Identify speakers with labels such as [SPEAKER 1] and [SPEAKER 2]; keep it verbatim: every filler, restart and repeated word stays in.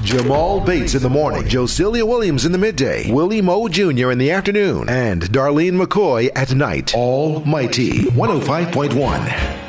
[SPEAKER 1] Jamal Bates in the morning, Josilia Williams in the midday, Willie Moe Junior in the afternoon, and Darlene McCoy at night. Almighty one oh five point one.